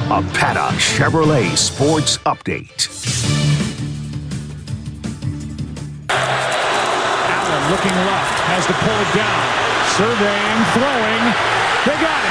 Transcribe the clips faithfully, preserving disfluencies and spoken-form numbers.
A Paddock Chevrolet Sports Update. Allen looking left, has to pull it down. Surveying, throwing. They got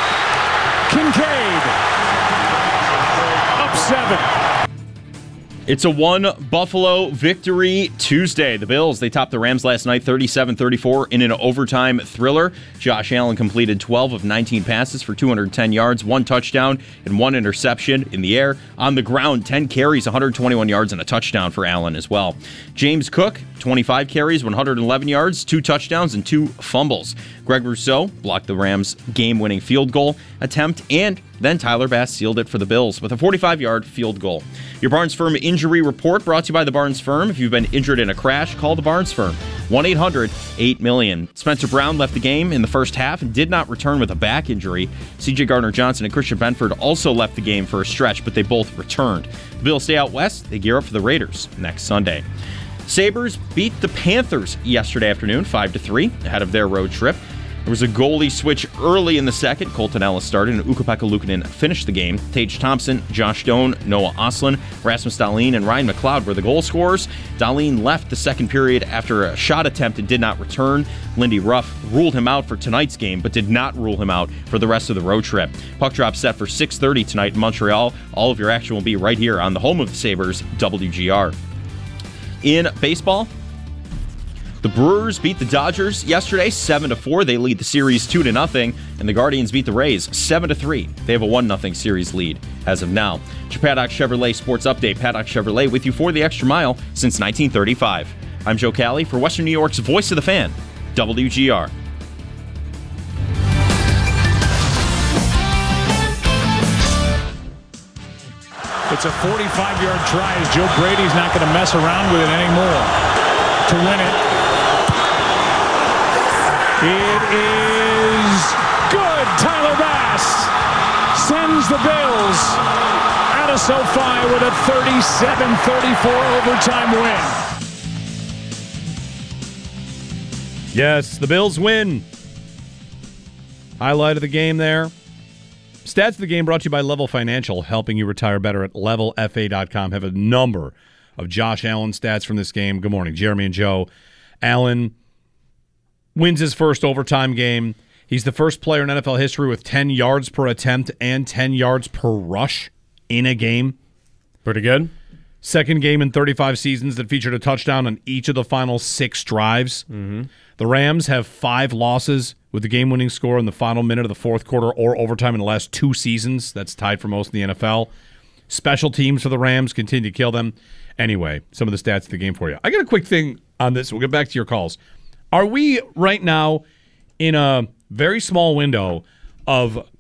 it. Kincaid. Up seven. It's a one Buffalo victory Tuesday. The Bills, they topped the Rams last night thirty-seven thirty-four in an overtime thriller. Josh Allen completed twelve of nineteen passes for two hundred ten yards, one touchdown, and one interception in the air. On the ground, ten carries, one hundred twenty-one yards, and a touchdown for Allen as well. James Cook, twenty-five carries, one hundred eleven yards, two touchdowns, and two fumbles. Greg Rousseau blocked the Rams' game-winning field goal attempt, and then Tyler Bass sealed it for the Bills with a forty-five-yard field goal. Your Barnes Firm Injury Report brought to you by the Barnes Firm. If you've been injured in a crash, call the Barnes Firm. one eight hundred eight million. Spencer Brown left the game in the first half and did not return with a back injury. C J Gardner-Johnson and Christian Benford also left the game for a stretch, but they both returned. The Bills stay out west. They gear up for the Raiders next Sunday. Sabres beat the Panthers yesterday afternoon, five to three, ahead of their road trip. There was a goalie switch early in the second. Colton Ellis started, and Ukko-Pekka Luukkonen finished the game. Tage Thompson, Josh Doan, Noah Ostlund, Rasmus Dahlin, and Ryan McLeod were the goal scorers. Dahlin left the second period after a shot attempt and did not return. Lindy Ruff ruled him out for tonight's game, but did not rule him out for the rest of the road trip. Puck drop set for six thirty tonight in Montreal. All of your action will be right here on the home of the Sabres, W G R. In baseball, the Brewers beat the Dodgers yesterday, seven to four. They lead the series two to nothing, and the Guardians beat the Rays seven to three. They have a one nothing series lead as of now. It's your Paddock Chevrolet Sports Update. Paddock Chevrolet with you for the extra mile since nineteen thirty-five. I'm Joe Cali for Western New York's Voice of the Fan, W G R. It's a forty-five-yard try as Joe Brady's not going to mess around with it anymore to win it. It is good. Tyler Bass sends the Bills out of SoFi with a thirty-seven thirty-four overtime win. Yes, the Bills win. Highlight of the game there. Stats of the game brought to you by Level Financial, helping you retire better at level f a dot com. Have a number of Josh Allen stats from this game. Good morning, Jeremy and Joe. Allen wins his first overtime game. He's the first player in N F L history with ten yards per attempt and ten yards per rush in a game. Pretty good. Second game in thirty-five seasons that featured a touchdown on each of the final six drives. Mm-hmm. The Rams have five losses with the game-winning score in the final minute of the fourth quarter or overtime in the last two seasons. That's tied for most in the N F L. Special teams for the Rams continue to kill them. Anyway, some of the stats of the game for you. I got a quick thing on this. We'll get back to your calls. Are we right now in a very small window of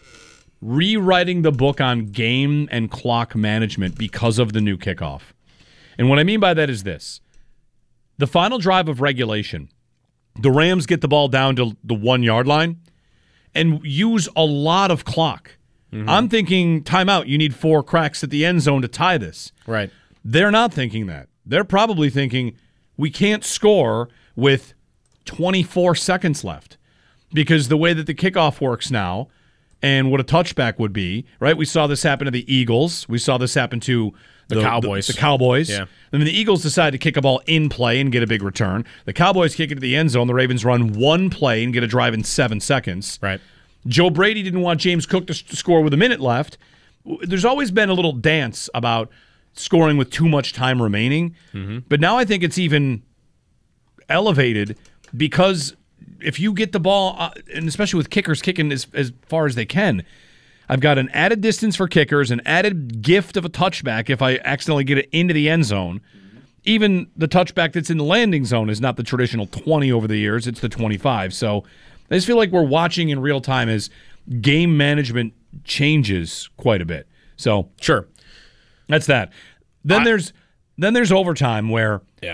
rewriting the book on game and clock management because of the new kickoff? And what I mean by that is this. The final drive of regulation, the Rams get the ball down to the one-yard line and use a lot of clock. Mm-hmm. I'm thinking timeout. You need four cracks at the end zone to tie this. Right. They're not thinking that. They're probably thinking we can't score with twenty-four seconds left because the way that the kickoff works now and what a touchback would be, right? We saw this happen to the Eagles. We saw this happen to the, the Cowboys. The, the Cowboys. Yeah. And then the Eagles decide to kick a ball in play and get a big return. The Cowboys kick it to the end zone. The Ravens run one play and get a drive in seven seconds. Right. Joe Brady didn't want James Cook to score with a minute left. There's always been a little dance about scoring with too much time remaining. Mm-hmm. But now I think it's even elevated because if you get the ball, uh, and especially with kickers kicking as, as far as they can, I've got an added distance for kickers, an added gift of a touchback if I accidentally get it into the end zone. Even the touchback that's in the landing zone is not the traditional twenty over the years. It's the twenty-five. So I just feel like we're watching in real time as game management changes quite a bit. So sure. That's that. Then I, there's then there's overtime where yeah.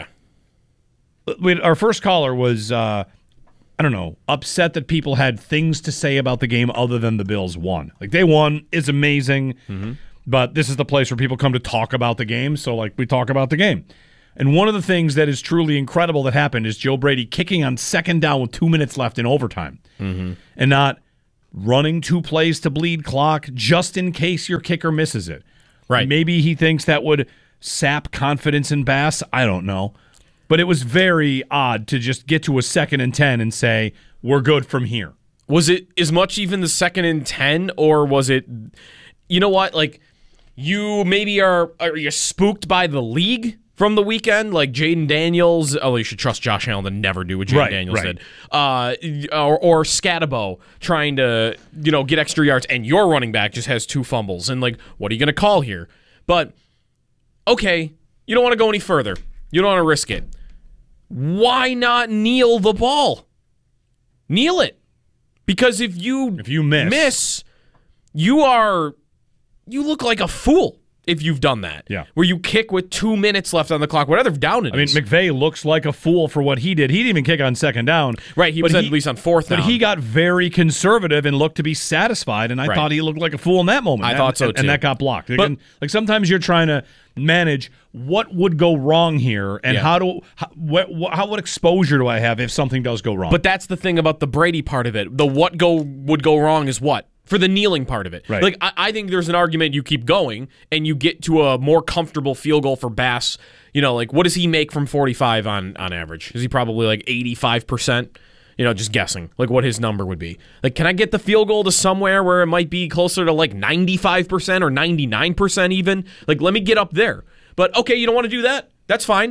We, our first caller was uh, I don't know, upset that people had things to say about the game other than the Bills won. Like they won, it's amazing, mm-hmm. but this is the place where people come to talk about the game, so like we talk about the game. And one of the things that is truly incredible that happened is Joe Brady kicking on second down with two minutes left in overtime, mm-hmm. and not running two plays to bleed clock just in case your kicker misses it. Right. Maybe he thinks that would sap confidence in Bass. I don't know. But it was very odd to just get to a second and ten and say, we're good from here. Was it as much even the second and ten, or was it, you know what, like, you maybe are, are you spooked by the league from the weekend? Like Jaden Daniels, oh, you should trust Josh Allen to never do what Jaden Right, Daniels right. did. Uh, or, or Scatabo trying to, you know, get extra yards, and your running back just has two fumbles. And, like, what are you going to call here? But, okay, you don't want to go any further. You don't want to risk it. Why not kneel the ball? Kneel it. Because if you If you miss. miss, you are you look like a fool if you've done that. Yeah. Where you kick with two minutes left on the clock, whatever down it I mean, is. McVay looks like a fool for what he did. He didn't even kick on second down. Right, he but was at least on fourth But down. he got very conservative and looked to be satisfied, and I Right. thought he looked like a fool in that moment. I And- thought so, and, too. And that got blocked. But- Again, like sometimes you're trying to manage what would go wrong here, and Yeah. how do how, what, what how what exposure do I have if something does go wrong? But that's the thing about the Brady part of it. The what go would go wrong is what? For the kneeling part of it. Right. Like, I, I think there's an argument you keep going and you get to a more comfortable field goal for Bass. You know, like, what does he make from forty-five on, on average? Is he probably like eighty-five percent? You know, just guessing, like, what his number would be. Like, can I get the field goal to somewhere where it might be closer to like ninety-five percent or ninety-nine percent even? Like, let me get up there. But, okay, you don't want to do that? That's fine.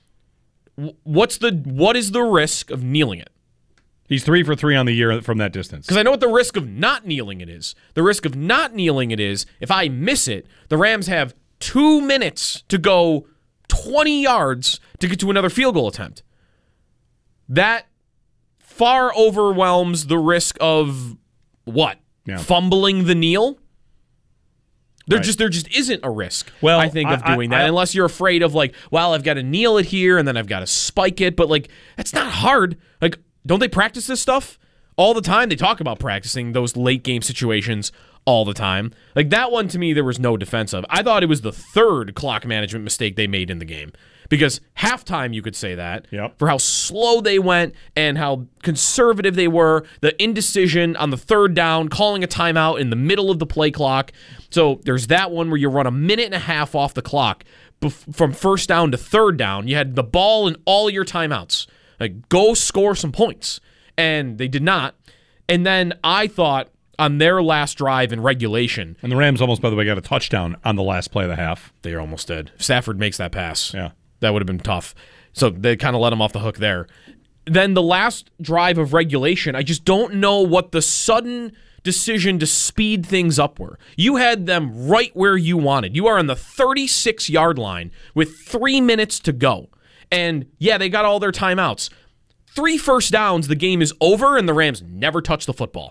What's the what is the risk of kneeling it? he's three for three on the year from that distance. Because I know what the risk of not kneeling it is. The risk of not kneeling it is if I miss it, the Rams have two minutes to go twenty yards to get to another field goal attempt. That far overwhelms the risk of what? Yeah. Fumbling the kneel? There Right. just there just isn't a risk, Well, I think, of I- I- doing that, I- unless you're afraid of, like, well, I've got to kneel it here and then I've got to spike it. But, like, that's not hard. Like, don't they practice this stuff all the time? They talk about practicing those late game situations all the time. Like, that one, to me, there was no defense of. I thought it was the third clock management mistake they made in the game. Because halftime, you could say that, Yep. for how slow they went and how conservative they were, the indecision on the third down, calling a timeout in the middle of the play clock. So there's that one where you run a minute and a half off the clock bef- from first down to third down. You had the ball in all your timeouts. Like, go score some points. And they did not. And then I thought on their last drive in regulation, And the Rams almost, by the way, got a touchdown on the last play of the half. they almost did. If Stafford makes that pass. Yeah. That would have been tough. So they kind of let him off the hook there. Then the last drive of regulation, I just don't know what the sudden decision to speed things up were. You had them right where you wanted. You are on the thirty-six-yard line with three minutes to go. And, yeah, they got all their timeouts. Three first downs, the game is over, and the Rams never touch the football.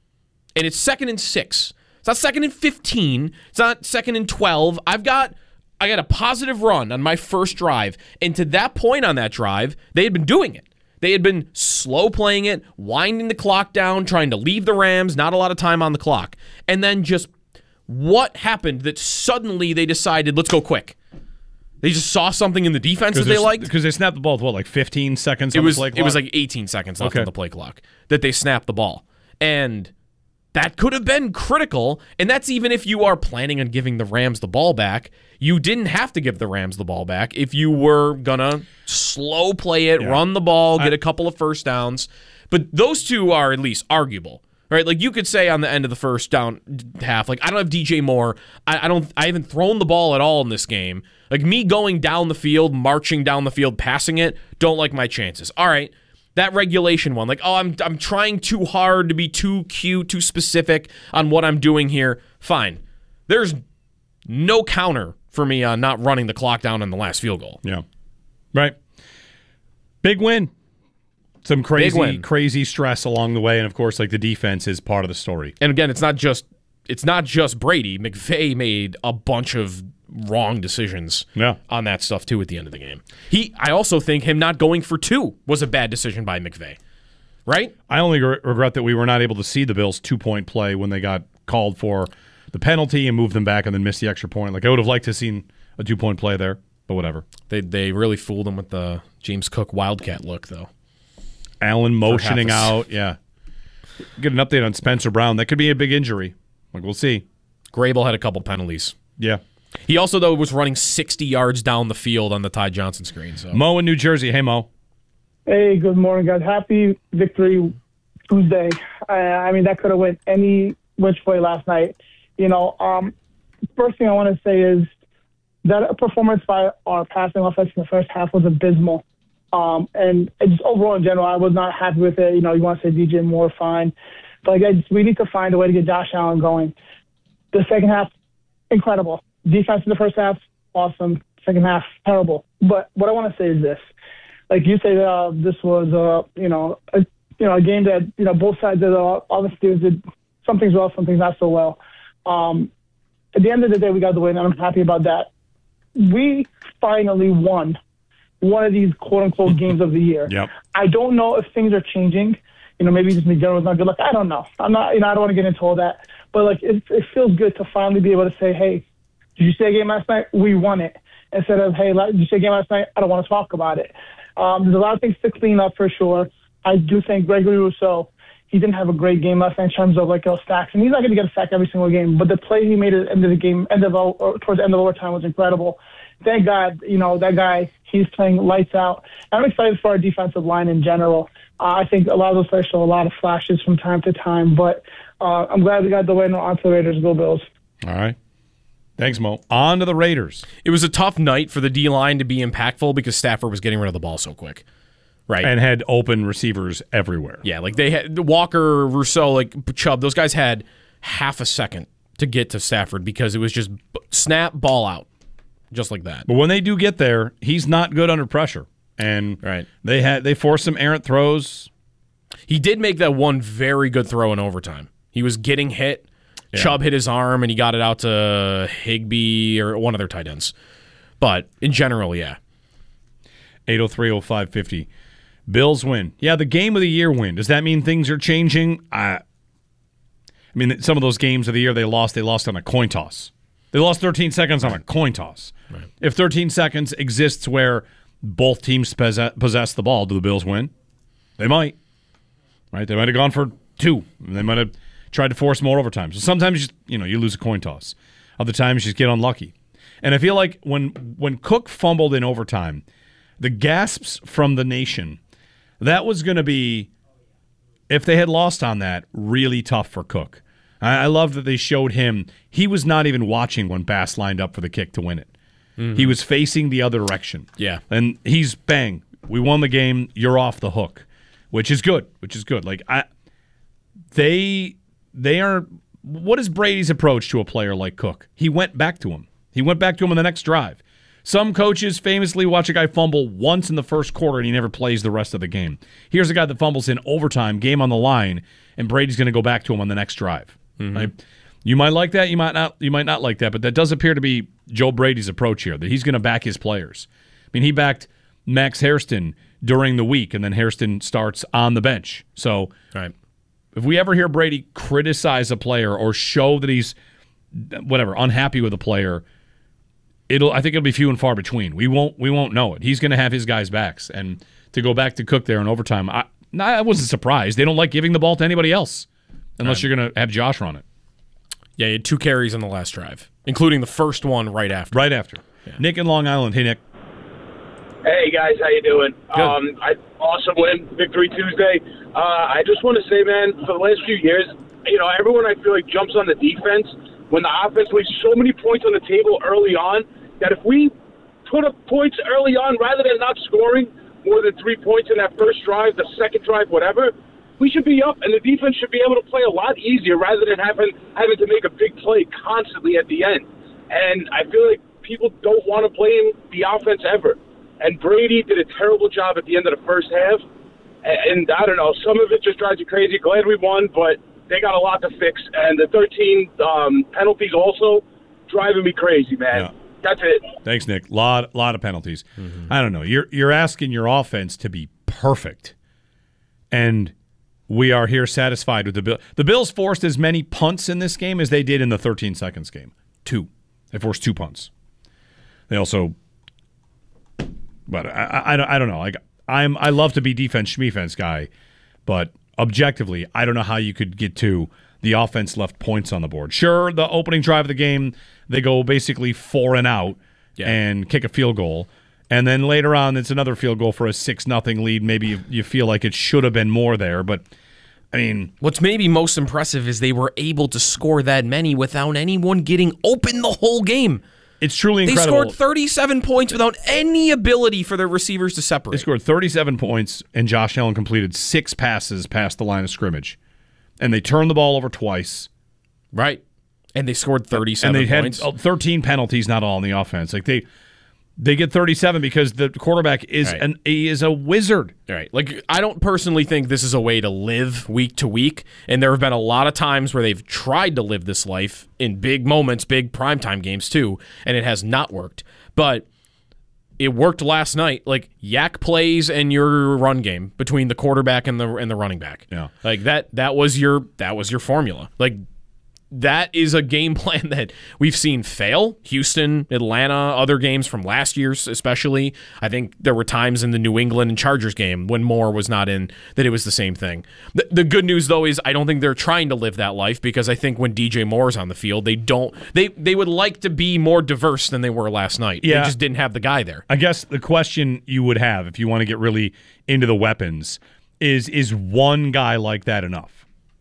And it's second and six. It's not second and fifteen. It's not second and twelve. I've got... I got a positive run on my first drive, and to that point on that drive, they had been doing it. They had been slow playing it, winding the clock down, trying to leave the Rams, not a lot of time on the clock. And then just what happened that suddenly they decided, let's go quick? They just saw something in the defense that they liked? Because they snapped the ball with, what, like fifteen seconds It on was, the play clock? it was like eighteen seconds left Okay. on the play clock that they snapped the ball. And that could have been critical, and that's even if you are planning on giving the Rams the ball back. You didn't have to give the Rams the ball back if you were going to slow play it, Yeah. run the ball, get I- a couple of first downs. But those two are at least arguable, right? Like, you could say on the end of the first down half, like, I don't have D J Moore. I, I don't. I haven't thrown the ball at all in this game. Like, me going down the field, marching down the field, passing it, don't like my chances. All right. That regulation one, like, oh, I'm I'm trying too hard to be too cute, too specific on what I'm doing here. Fine. There's no counter for me on not running the clock down in the last field goal. Yeah. Right. Big win. Some crazy, win. crazy stress along the way, and of course, like the defense is part of the story. And again, it's not just it's not just Brady. McVay made a bunch of wrong decisions Yeah. on that stuff too at the end of the game. He, I also think him not going for two was a bad decision by McVay. Right? I only re- regret that we were not able to see the Bills' two-point play when they got called for the penalty and moved them back and then missed the extra point. Like, I would have liked to have seen a two-point play there, but whatever. They they really fooled him with the James Cook Wildcat look though. Allen motioning half a- out, yeah. get an update on Spencer Brown. That could be a big injury. Like, we'll see. Grable had a couple penalties. Yeah. He also, though, was running sixty yards down the field on the Ty Johnson screen. So. Mo in New Jersey. Hey, Mo. Hey, good morning, guys. Happy Victory Tuesday. Uh, I mean, that could have went any which way last night. You know, um, first thing I want to say is that performance by our passing offense in the first half was abysmal. Um, and just overall in general, I was not happy with it. You know, you want to say D J Moore, fine. But like, we need to find a way to get Josh Allen going. The second half, incredible. Defense in the first half, awesome. Second half, terrible. But what I want to say is this. Like you say, uh, this was, uh, you know, a, you know, a game that, you know, both sides of the obviously did some things well, some things not so well. Um, at the end of the day, we got the win, and I'm happy about that. We finally won one of these quote-unquote games of the year. Yep. I don't know if things are changing. You know, maybe just McDermott's not good luck. I don't know. I'm not, you know, I don't want to get into all that. But, like, it, it feels good to finally be able to say, hey, did you see a game last night? We won it. Instead of, hey, did you see a game last night? I don't want to talk about it. Um, there's a lot of things to clean up for sure. I do think Gregory Rousseau, he didn't have a great game last night in terms of, like, you know, sacks. And he's not going to get a sack every single game. But the play he made at the end of the game, end of, or towards the end of overtime was incredible. Thank God, you know, that guy, he's playing lights out. I'm excited for our defensive line in general. Uh, I think a lot of those players show a lot of flashes from time to time. But uh, I'm glad we got the win on to the Raiders. Go Bills. All right. Thanks, Mo. On to the Raiders. It was a tough night for the D-line to be impactful because Stafford was getting rid of the ball so quick. Right. And had open receivers everywhere. Yeah, like they had Walker, Rousseau, like Chubb, those guys had half a second to get to Stafford because it was just snap, ball out, just like that. But when they do get there, he's not good under pressure. And right. they had they forced some errant throws. He did make that one very good throw in overtime. He was getting hit. Yeah. Chubb hit his arm, and he got it out to Higbee or one of their tight ends. But in general, yeah. eight oh three oh five fifty. Bills win. Yeah, the game of the year win. Does that mean things are changing? I, I mean, some of those games of the year they lost, they lost on a coin toss. They lost thirteen seconds on a coin toss. Right. If thirteen seconds exists where both teams possess, possess the ball, do the Bills win? They might. Right? They might have gone for two. They might have tried to force more overtime. So sometimes you, just, you know, you lose a coin toss. Other times you just get unlucky. And I feel like when when Cook fumbled in overtime, the gasps from the nation, that was going to be, if they had lost on that, really tough for Cook. I, I love that they showed him. He was not even watching when Bass lined up for the kick to win it. Mm-hmm. He was facing the other direction. Yeah. And he's, bang, we won the game, you're off the hook, which is good, which is good. Like, I, they, they are, what is Brady's approach to a player like Cook? He went back to him. He went back to him on the next drive. Some coaches famously watch a guy fumble once in the first quarter and he never plays the rest of the game. Here's a guy that fumbles in overtime, game on the line, and Brady's going to go back to him on the next drive. Mm-hmm. Right? You might like that, you might not. You might not like that, but that does appear to be Joe Brady's approach here. That he's going to back his players. I mean, he backed Max Hairston during the week, and then Hairston starts on the bench. So, right. If we ever hear Brady criticize a player or show that he's whatever unhappy with a player, it'll I think it'll be few and far between. We won't we won't know it. He's going to have his guys' backs, and to go back to Cook there in overtime, I, I wasn't surprised. They don't like giving the ball to anybody else unless right. you're going to have Josh run it. Yeah, he had two carries on the last drive, including the first one right after. Right after. Yeah. Nick in Long Island. Hey, Nick. Hey, guys. How you doing? Good. Um, I, awesome win, Victory Tuesday. Uh, I just want to say, man, for the last few years, you know, everyone I feel like jumps on the defense when the offense leaves so many points on the table early on that if we put up points early on rather than not scoring more than three points in that first drive, the second drive, whatever, we should be up, and the defense should be able to play a lot easier rather than having having to make a big play constantly at the end. And I feel like people don't want to blame the offense ever. And Brady did a terrible job at the end of the first half. And, and I don't know, some of it just drives you crazy. Glad we won, but they got a lot to fix. And the thirteen um, penalties also driving me crazy, man. Yeah. That's it. Thanks, Nick. Lot, lot of penalties. Mm-hmm. I don't know. You're you're asking your offense to be perfect, and we are here satisfied with the Bills. The Bills forced as many punts in this game as they did in the thirteen seconds game. Two. They forced two punts. They also, but I I, I don't know. Like I'm I love to be defense schmefense guy, but objectively, I don't know how you could get to the offense left points on the board. Sure, the opening drive of the game, they go basically four and out yeah. and kick a field goal. And then later on, it's another field goal for a six nothing lead. Maybe you, you feel like it should have been more there. But, I mean... What's maybe most impressive is they were able to score that many without anyone getting open the whole game. It's truly incredible. They scored thirty-seven points without any ability for their receivers to separate. They scored thirty-seven points, and Josh Allen completed six passes past the line of scrimmage. And they turned the ball over twice. Right. And they scored thirty-seven points. And they points. had thirteen penalties, not all on the offense. Like they they get thirty-seven because the quarterback is right. an he is a wizard. Right. Like I don't personally think this is a way to live week to week. And there have been a lot of times where they've tried to live this life in big moments, big primetime games too, and it has not worked. But it worked last night. Like yak plays and your run game between the quarterback and the and the running back. Yeah. Like that that was your that was your formula. Like that is a game plan that we've seen fail. Houston, Atlanta, other games from last year's especially. I think there were times in the New England and Chargers game when Moore was not in that it was the same thing. The, the good news, though, is I don't think they're trying to live that life because I think when D J Moore's on the field, they don't. They they would like to be more diverse than they were last night. Yeah. They just didn't have the guy there. I guess the question you would have if you want to get really into the weapons is, is one guy like that enough?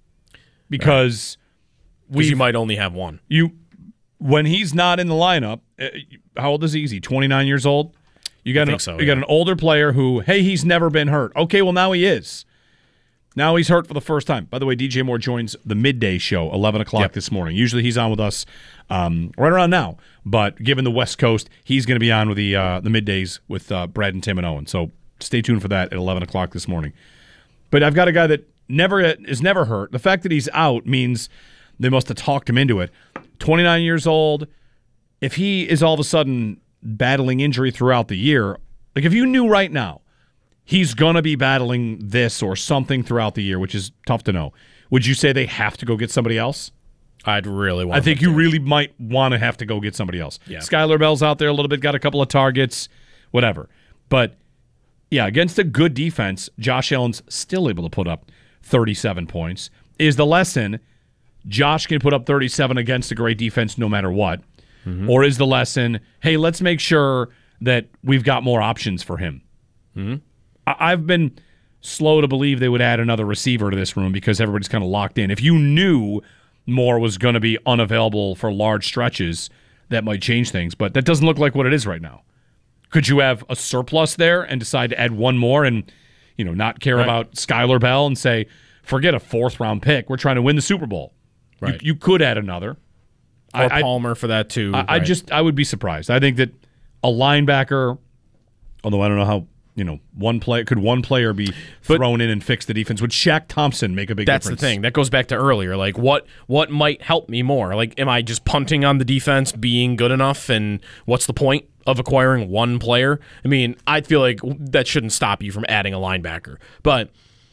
Because... Right. Because you might only have one. You, when he's not in the lineup, uh, how old is he? Is he twenty-nine years old? You got I an, think so, you yeah. got an older player who, hey, he's never been hurt. Okay, well now he is. Now he's hurt for the first time. By the way, D J Moore joins the midday show, eleven o'clock yep. this morning. Usually he's on with us um, right around now, but given the West Coast, he's going to be on with the uh, the middays with uh, Brad and Tim and Owen. So stay tuned for that at eleven o'clock this morning. But I've got a guy that never is never hurt. The fact that he's out means they must have talked him into it. twenty-nine years old. If he is all of a sudden battling injury throughout the year, like if you knew right now he's going to be battling this or something throughout the year, which is tough to know, would you say they have to go get somebody else? I'd really want I think you to. really might want to have to go get somebody else. Yeah. Skylar Bell's out there a little bit, got a couple of targets, whatever. But, yeah, against a good defense, Josh Allen's still able to put up thirty-seven points. Is the lesson Josh can put up thirty-seven against a great defense no matter what? Mm-hmm. Or is the lesson, hey, let's make sure that we've got more options for him? Mm-hmm. I- I've been slow to believe they would add another receiver to this room because everybody's kind of locked in. If you knew Moore was going to be unavailable for large stretches, that might change things. But that doesn't look like what it is right now. Could you have a surplus there and decide to add one more and, you know, not care right. about Skylar Bell and say, forget a fourth-round pick. We're trying to win the Super Bowl. Right. You, you could add another. Or I, Palmer for that, too. I, right. I just I would be surprised. I think that a linebacker, although I don't know how, you know, one play could one player be but, thrown in and fix the defense? Would Shaq Thompson make a big that's difference? That's the thing. That goes back to earlier. Like, what what might help me more? Like, am I just punting on the defense being good enough? And what's the point of acquiring one player? I mean, I feel like that shouldn't stop you from adding a linebacker. But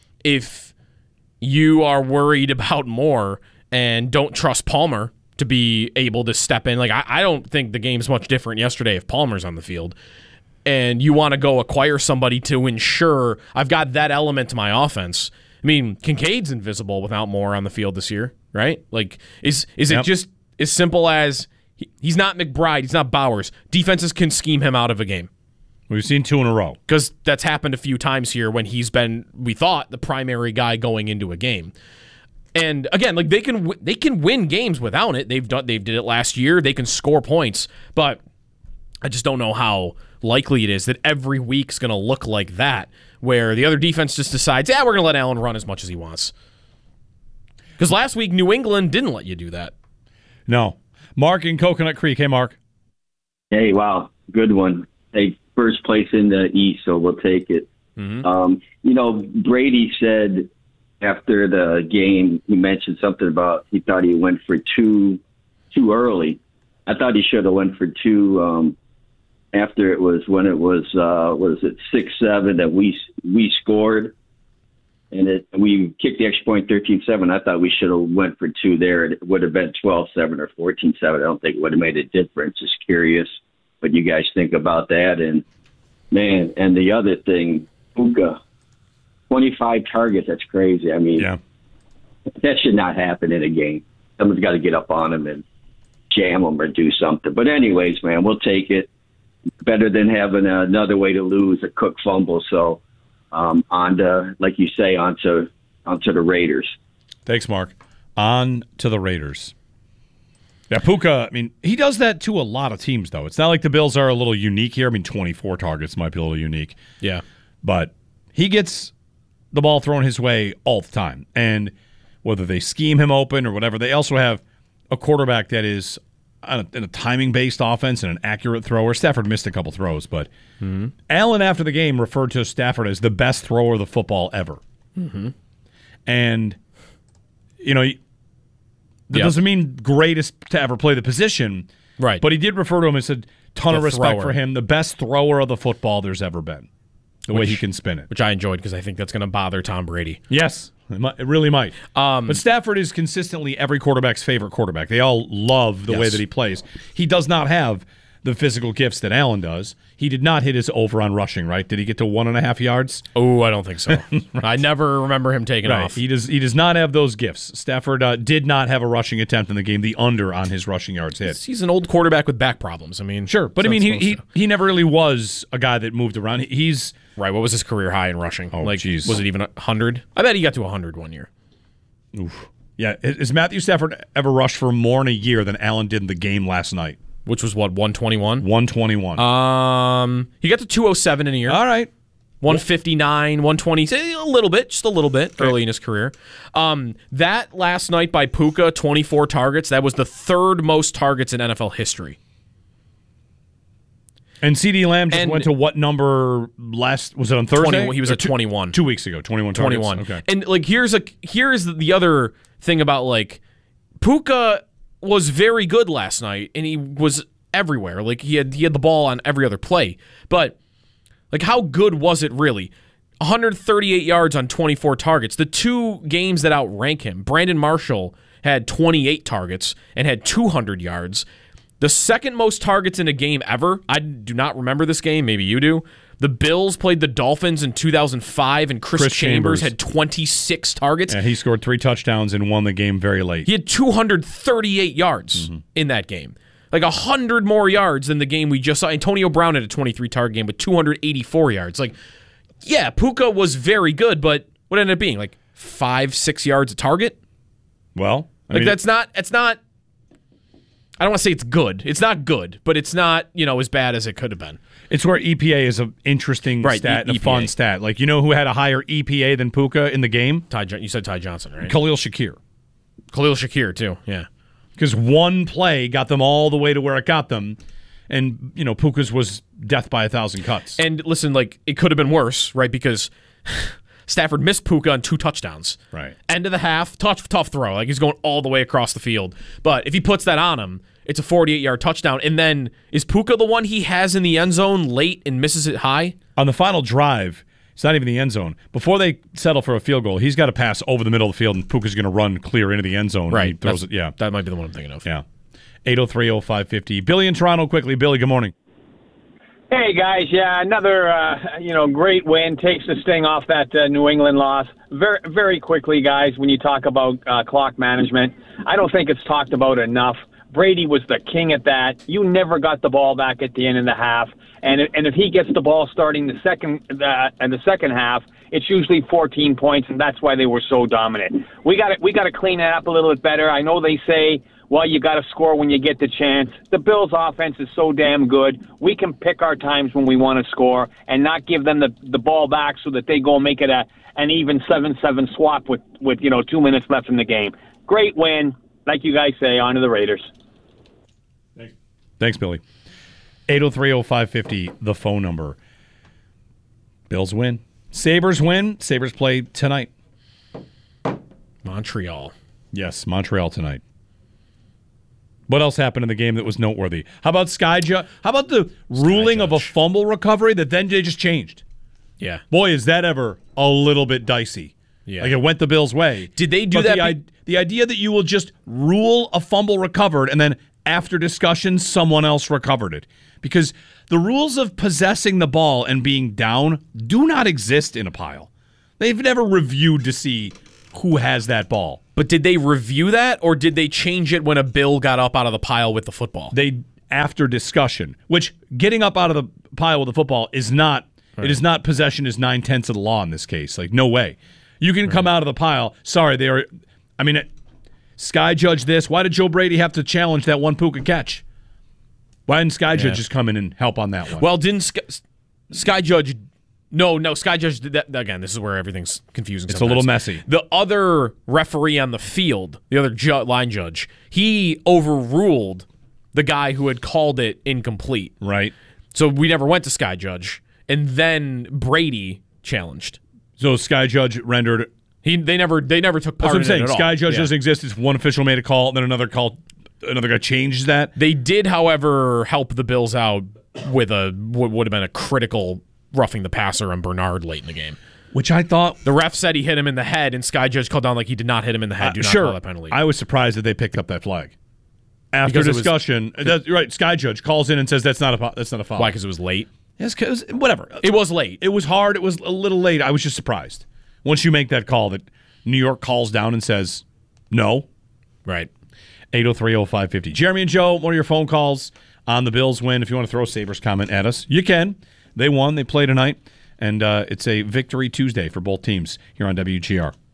if you are worried about more and don't trust Palmer to be able to step in, like I, I don't think the game's much different yesterday if Palmer's on the field, and you want to go acquire somebody to ensure I've got that element to my offense. I mean, Kincaid's invisible without Moore on the field this year, right? Like, is is it yep. just as simple as he, he's not McBride, he's not Bowers. Defenses can scheme him out of a game. We've seen two in a row. Because that's happened a few times here when he's been, we thought, the primary guy going into a game. And again, like they can they can win games without it. They've done they did it last year. They can score points, but I just don't know how likely it is that every week's going to look like that, where the other defense just decides, yeah, we're going to let Allen run as much as he wants. Because last week New England didn't let you do that. No, Mark in Coconut Creek. Hey, Mark. Hey, wow, good one. Hey, first place in the East, so we'll take it. Mm-hmm. Um, you know, Brady said after the game, he mentioned something about he thought he went for two too early. I thought he should have went for two um, after it was when it was uh, was it six seven that we we scored, and it we kicked the extra point thirteen seven. I thought we should have went for two there. It would have been twelve seven or fourteen seven. I don't think it would have made a difference. Just curious what you guys think about that. And man, and the other thing, Puka. twenty-five targets. That's crazy. I mean, Yeah. that should not happen in a game. Someone's got to get up on him and jam him or do something. But anyways, man, we'll take it. Better than having another way to lose, a cook fumble. So um, on to, like you say, onto onto the Raiders. Thanks, Mark. On to the Raiders. Yeah, Puka, I mean, he does that to a lot of teams, though. It's not like the Bills are a little unique here. I mean, twenty-four targets might be a little unique. Yeah. But he gets the ball thrown his way all the time. And whether they scheme him open or whatever, they also have a quarterback that is in a timing-based offense and an accurate thrower. Stafford missed a couple throws, but mm-hmm. Allen, after the game, referred to Stafford as the best thrower of the football ever. Mm-hmm. And, you know, that yep. doesn't mean greatest to ever play the position. Right. But he did refer to him and said, ton The of respect thrower. for him, the best thrower of the football there's ever been. The which, way he can spin it. Which I enjoyed because I think that's going to bother Tom Brady. Yes, it, might, it really might. Um, but Stafford is consistently every quarterback's favorite quarterback. They all love the yes. way that he plays. He does not have the physical gifts that Allen does. He did not hit his over on rushing, right? Did he get to one and a half yards? Oh, I don't think so. right. I never remember him taking right. off. He does. He does not have those gifts. Stafford uh, did not have a rushing attempt in the game. The under on his rushing yards hit. He's an old quarterback with back problems. I mean, sure, but I mean, he, he he never really was a guy that moved around. He's right. What was his career high in rushing? Oh, like, geez. was it even a hundred? I bet he got to a hundred one year. Oof. Yeah, has Matthew Stafford ever rushed for more in a year than Allen did in the game last night? Which was what, one twenty-one? one twenty-one. Um, he got to two oh seven in a year. All right. one fifty-nine, one twenty, a little bit, just a little bit okay. early in his career. Um, that last night by Puka, twenty-four targets, that was the third most targets in N F L history. And CeeDee Lamb just and went to what number last, was it on Thursday? twenty, he was or at two, twenty-one. Two weeks ago, twenty-one targets. twenty-one. Okay. And like here's a here's the other thing about like Puka was very good last night, and he was everywhere. Like he had he had the ball on every other play. But like how good was it really? one hundred thirty-eight yards on twenty-four targets. The two games that outrank him, Brandon Marshall had twenty-eight targets and had two hundred yards. The second most targets in a game ever, I do not remember this game, maybe you do. The Bills played the Dolphins in two thousand five, and Chris, Chris Chambers, Chambers had twenty-six targets. Yeah, he scored three touchdowns and won the game very late. He had two hundred thirty-eight yards mm-hmm. in that game. Like one hundred more yards than the game we just saw. Antonio Brown had a twenty-three target game with two hundred eighty-four yards. Like, yeah, Puka was very good, but what ended up being? Like five, six yards a target? Well, I like mean, that's not, it's not, I don't want to say it's good. It's not good, but it's not, you know, as bad as it could have been. It's where E P A is an interesting right, stat e- and a E P A. fun stat. Like, you know who had a higher E P A than Puka in the game? Ty, you said Ty Johnson, right? Khalil Shakir. Khalil Shakir, too, yeah. Because one play got them all the way to where it got them. And, you know, Puka's was death by a thousand cuts. And listen, like, it could have been worse, right? Because Stafford missed Puka on two touchdowns. Right. End of the half, tough, tough throw. Like, he's going all the way across the field. But if he puts that on him, it's a forty-eight-yard touchdown. And then, is Puka the one he has in the end zone late and misses it high? On the final drive, it's not even the end zone. Before they settle for a field goal, he's got to pass over the middle of the field, and Puka's going to run clear into the end zone. Right. He throws it, yeah. That might be the one I'm thinking of. Yeah. eight oh three oh five fifty. Billy in Toronto, quickly. Billy, good morning. Hey, guys. Yeah, another, uh, you know, great win. Takes the sting off that uh, New England loss. Very, very quickly, guys, when you talk about uh, clock management, I don't think it's talked about enough. Brady was the king at that. You never got the ball back at the end of the half. And and if he gets the ball starting the second uh, and the second half, it's usually fourteen points, and that's why they were so dominant. We got we got to clean it up a little bit better. I know they say, well, you got to score when you get the chance. The Bills' offense is so damn good. We can pick our times when we want to score and not give them the, the ball back so that they go and make it a an even seven seven swap with, with you know two minutes left in the game. Great win, like you guys say. On to the Raiders. Thanks, Thanks Billy. eight oh three oh five fifty, the phone number. Bills win. Sabres win. Sabres play tonight. Montreal. Yes, Montreal tonight. What else happened in the game that was noteworthy? How about Sky Ju- How about the ruling of a fumble recovery that then they just changed? Yeah. Boy, is that ever a little bit dicey. Yeah. Like it went the Bills' way. Did they do but that? The, Be- I- the idea that you will just rule a fumble recovered and then after discussion, someone else recovered it. Because the rules of possessing the ball and being down do not exist in a pile. They've never reviewed to see who has that ball. But did they review that, or did they change it when a Bill got up out of the pile with the football? They after discussion, which getting up out of the pile with the football is not. Right. It is not possession is nine tenths of the law in this case. Like no way, you can right. come out of the pile. Sorry, they are. I mean, Sky Judge this. Why did Joe Brady have to challenge that one Puka catch? Why didn't Sky Judge yeah. just come in and help on that one? Well, didn't Sky, Sky Judge? No, no. Sky Judge did that again. This is where everything's confusing. It's sometimes. a little messy. The other referee on the field, the other ju- line judge, he overruled the guy who had called it incomplete. Right. So we never went to Sky Judge, and then Brady challenged. So Sky Judge rendered. He they never they never took part. That's what I'm in saying. it at Sky all. Judge yeah. doesn't exist. It's one official made a call, then another call. Another guy changes that. They did, however, help the Bills out with a what would have been a critical roughing the passer on Bernard late in the game. Which I thought... The ref said he hit him in the head, and Sky Judge called down like he did not hit him in the head. Do Uh, not sure. call that penalty. I was surprised that they picked up that flag. After Because it was- discussion, that's right, Sky Judge calls in and says that's not a fou- that's not a foul. Why? Because it was late? Yes, because whatever. It was late. It was hard. It was a little late. I was just surprised. Once you make that call that New York calls down and says no. Right. eight oh three oh five five oh. Jeremy and Joe, one of your phone calls on the Bills win. If you want to throw a Sabres comment at us, you can. They won. They play tonight. And uh, it's a victory Tuesday for both teams here on W G R.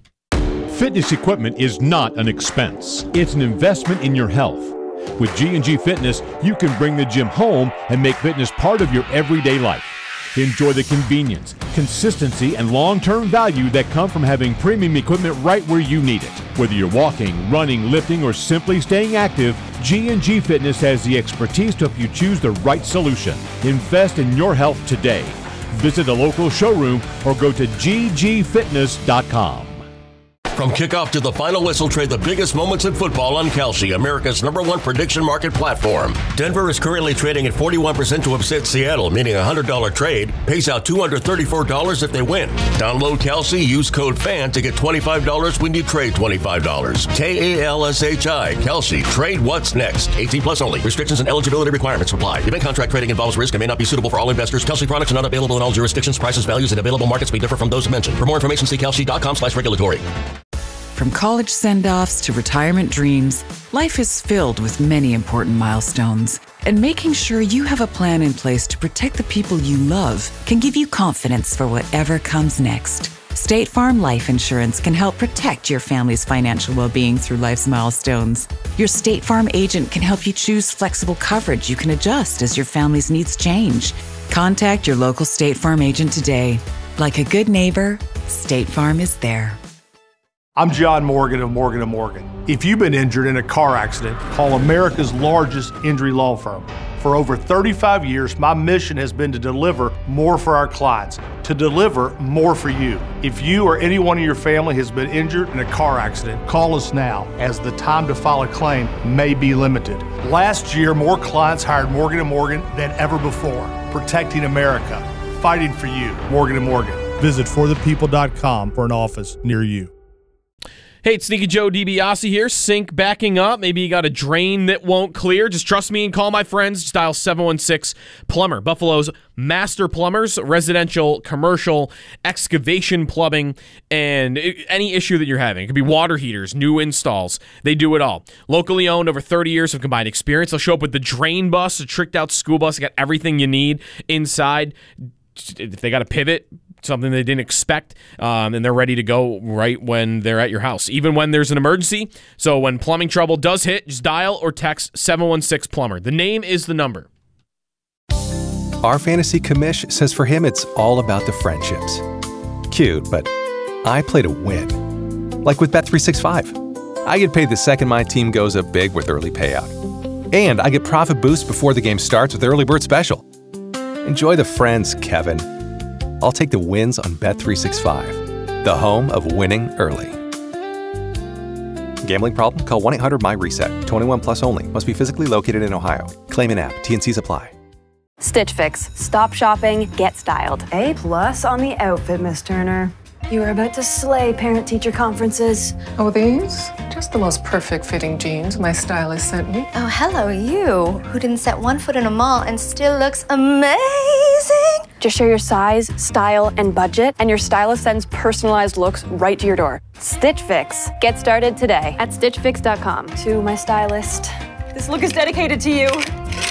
Fitness equipment is not an expense. It's an investment in your health. With G and G Fitness, you can bring the gym home and make fitness part of your everyday life. Enjoy the convenience, consistency, and long-term value that come from having premium equipment right where you need it. Whether you're walking, running, lifting, or simply staying active, G and G Fitness has the expertise to help you choose the right solution. Invest in your health today. Visit a local showroom or go to g g fitness dot com. From kickoff to the final whistle, trade the biggest moments in football on Kalshi, America's number one prediction market platform. Denver is currently trading at forty-one percent to upset Seattle, meaning a one hundred dollars trade pays out two hundred thirty-four dollars if they win. Download Kalshi, use code FAN to get twenty-five dollars when you trade twenty-five dollars. K A L S H I, Kalshi. Trade what's next. eighteen plus only. Restrictions and eligibility requirements apply. Event contract trading involves risk and may not be suitable for all investors. Kalshi products are not available in all jurisdictions. Prices, values, and available markets may differ from those mentioned. For more information, see kalshi dot com slash regulatory. From college send-offs to retirement dreams, life is filled with many important milestones. And making sure you have a plan in place to protect the people you love can give you confidence for whatever comes next. State Farm Life Insurance can help protect your family's financial well-being through life's milestones. Your State Farm agent can help you choose flexible coverage you can adjust as your family's needs change. Contact your local State Farm agent today. Like a good neighbor, State Farm is there. I'm John Morgan of Morgan and Morgan. If you've been injured in a car accident, call America's largest injury law firm. For over thirty-five years, my mission has been to deliver more for our clients, to deliver more for you. If you or anyone in your family has been injured in a car accident, call us now, as the time to file a claim may be limited. Last year, more clients hired Morgan and Morgan than ever before, protecting America, fighting for you. Morgan and Morgan. Visit for the people dot com for an office near you. Hey, it's Sneaky Joe DiBiase here. Sink backing up. Maybe you got a drain that won't clear. Just trust me and call my friends. Just dial seven one six plumber. Buffalo's master plumbers, residential, commercial, excavation plumbing, and any issue that you're having. It could be water heaters, new installs. They do it all. Locally owned, over thirty years of combined experience. They'll show up with the drain bus, a tricked out school bus. They got everything you need inside. If they got a pivot, something they didn't expect, um, and they're ready to go right when they're at your house, even when there's an emergency. So when plumbing trouble does hit, just dial or text seven one six plumber. The name is the number. Our fantasy commish says for him it's all about the friendships. Cute, but I play to win. Like with Bet three sixty-five. I get paid the second my team goes up big with early payout. And I get profit boost before the game starts with Early Bird Special. Enjoy the friends, Kevin. I'll take the wins on Bet three sixty-five, the home of winning early. Gambling problem? Call one eight hundred M Y reset. twenty-one plus only. Must be physically located in Ohio. Claim in app. T and C's apply. Stitch Fix. Stop shopping, get styled. A plus on the outfit, Miss Turner. You are about to slay parent-teacher conferences. Oh, these? Just the most perfect fitting jeans my stylist sent me. Oh, hello, you, who didn't set one foot in a mall and still looks amazing. Just share your size, style, and budget, and your stylist sends personalized looks right to your door. Stitch Fix. Get started today at stitch fix dot com. To my stylist, this look is dedicated to you.